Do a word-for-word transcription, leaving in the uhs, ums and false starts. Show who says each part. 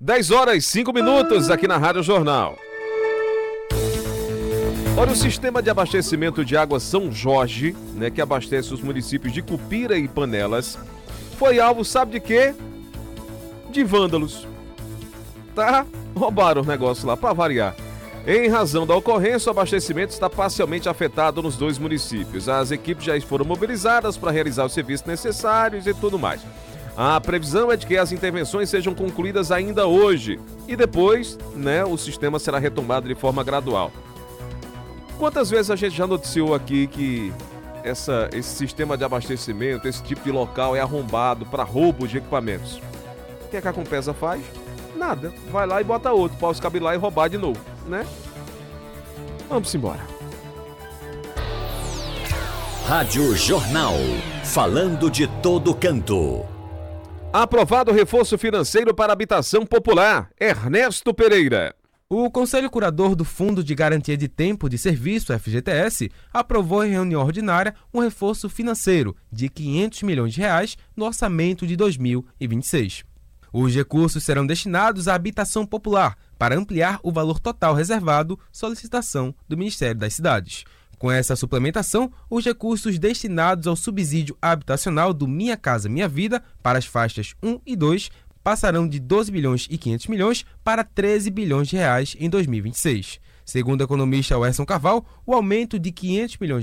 Speaker 1: dez horas e cinco minutos aqui na Rádio Jornal. Olha, o sistema de abastecimento de água São Jorge, né, que abastece os municípios de Cupira e Panelas, foi alvo, sabe de quê? De vândalos. Tá? Roubaram o negócio lá, para variar. Em razão da ocorrência, o abastecimento está parcialmente afetado nos dois municípios. As equipes já foram mobilizadas para realizar os serviços necessários e tudo mais. A previsão é de que as intervenções sejam concluídas ainda hoje e depois, né, o sistema será retomado de forma gradual. Quantas vezes a gente já noticiou aqui que essa, esse sistema de abastecimento, esse tipo de local é arrombado para roubo de equipamentos? O que é que a Compesa faz? Nada. Vai lá e bota outro para os cabelar e roubar de novo, né? Vamos embora.
Speaker 2: Rádio Jornal. Falando de todo canto.
Speaker 1: Aprovado o reforço financeiro para habitação popular. Ernesto Pereira.
Speaker 3: O Conselho Curador do Fundo de Garantia de Tempo de Serviço, F G T S, aprovou em reunião ordinária um reforço financeiro de quinhentos milhões de reais no orçamento de dois mil e vinte e seis. Os recursos serão destinados à habitação popular para ampliar o valor total reservado, solicitação do Ministério das Cidades. Com essa suplementação, os recursos destinados ao subsídio habitacional do Minha Casa Minha Vida para as faixas um e dois passarão de doze bilhões e quinhentos milhões para treze bilhões de reais em dois mil e vinte e seis. Segundo o economista Werson Carvalho, o aumento de quinhentos milhões